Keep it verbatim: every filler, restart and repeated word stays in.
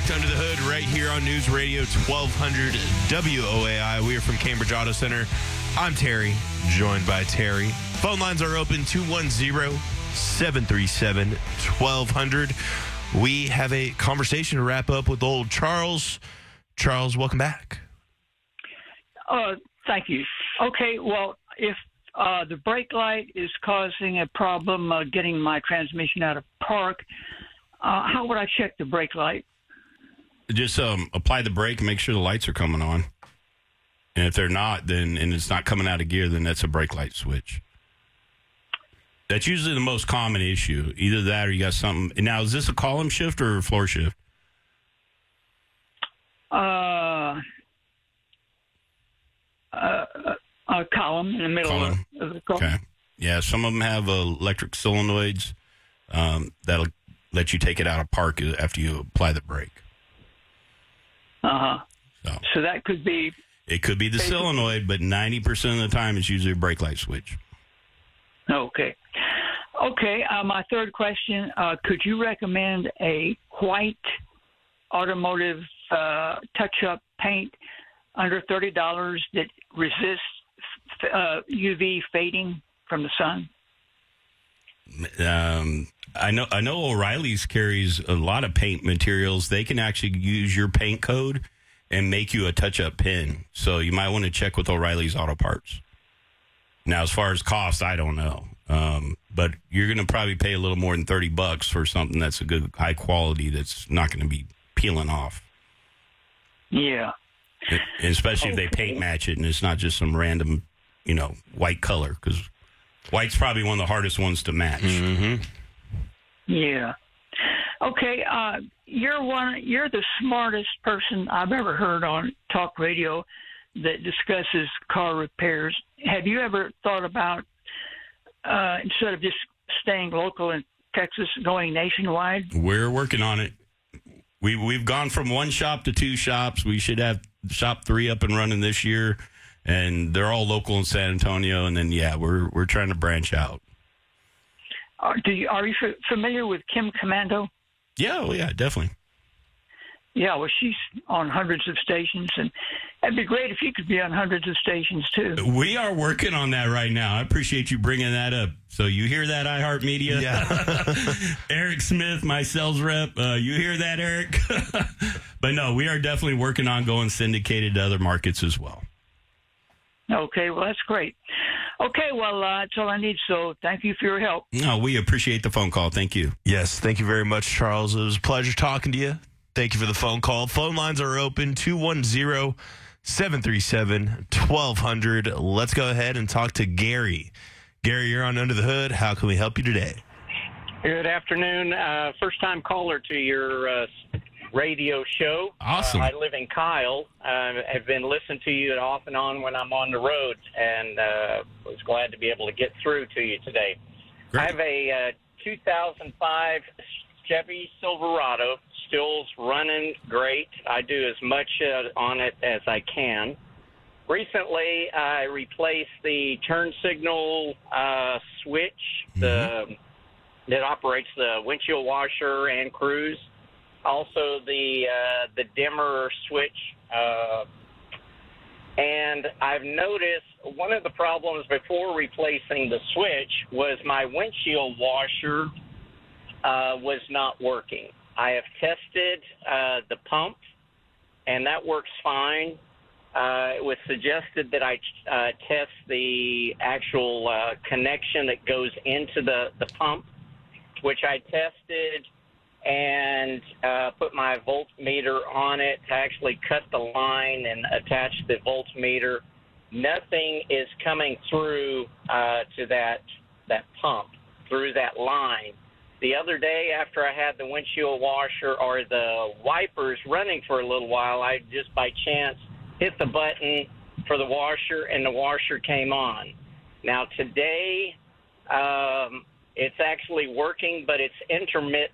back to Under the Hood right here on News Radio twelve hundred W O A I. We are from Cambridge Auto Center. I'm Terry, joined by Terry. Phone lines are open two one zero, seven three seven, one two zero zero. We have a conversation to wrap up with old Charles. Charles, welcome back. Uh, thank you. Okay, well, if uh, the brake light is causing a problem uh, getting my transmission out of park, uh, how would I check the brake light? Just um, apply the brake and make sure the lights are coming on. And if they're not, then and it's not coming out of gear, then that's a brake light switch. That's usually the most common issue. Either that or you got something. Now, is this a column shift or a floor shift? Uh, uh, a column in the middle Column. of, of the column. Okay. Yeah, some of them have uh, electric solenoids um, that'll let you take it out of park after you apply the brake. Uh-huh. So, So that could be... it could be the solenoid, but ninety percent of the time it's usually a brake light switch. Okay. Okay, uh, my third question, uh, could you recommend a white automotive uh, touch-up paint under thirty dollars that resists uh, U V fading from the sun? Um, I know I know O'Reilly's carries a lot of paint materials. They can actually use your paint code and make you a touch-up pin. So you might want to check with O'Reilly's Auto Parts. Now, as far as cost, I don't know. Um, but you're going to probably pay a little more than thirty bucks for something that's a good, high quality that's not going to be peeling off. Yeah. And especially Okay. if they paint match it and it's not just some random, you know, white color. Because white's probably one of the hardest ones to match. Mm-hmm. Yeah. Okay, uh, you're one. You're the smartest person I've ever heard on talk radio that discusses car repairs. Have you ever thought about uh, instead of just staying local in Texas, going nationwide? We're working on it. We we've gone from one shop to two shops. We should have shop three up and running this year, and they're all local in San Antonio. And then yeah, we're we're trying to branch out. Uh, do you, are you f- familiar with Kim Commando? Yeah, well, yeah, definitely. Yeah, well, she's on hundreds of stations, and it'd be great if you could be on hundreds of stations, too. We are working on that right now. I appreciate you bringing that up. So you hear that, iHeartMedia? Yeah. Eric Smith, my sales rep. Uh, you hear that, Eric? But no, we are definitely working on going syndicated to other markets as well. Okay, well, that's great. Okay, well, uh, that's all I need, so thank you for your help. No, we appreciate the phone call. Thank you. Yes, thank you very much, Charles. It was a pleasure talking to you. Thank you for the phone call. Phone lines are open, two one zero, seven three seven, one two zero zero. Let's go ahead and talk to Gary. Gary, you're on Under the Hood. How can we help you today? Good afternoon. Uh, first-time caller to your uh, radio show. Awesome. Uh, I live in Kyle. I uh, have been listening to you off and on when I'm on the road, and uh, was glad to be able to get through to you today. Great. I have a uh, two thousand five Chevy Silverado. Still's running great. I do as much uh, on it as I can. Recently, I replaced the turn signal uh, switch the, that operates the windshield washer and cruise. Also, the uh, the dimmer switch. Uh, and I've noticed one of the problems before replacing the switch was my windshield washer uh, was not working. I have tested uh, the pump, and that works fine. Uh, it was suggested that I uh, test the actual uh, connection that goes into the, the pump, which I tested and uh, put my voltmeter on it to actually cut the line and attach the voltmeter. Nothing is coming through uh, to that that pump, through that line. The other day, after I had the windshield washer or the wipers running for a little while, I just by chance hit the button for the washer, and the washer came on. Now, today, um, it's actually working, but it's intermittent.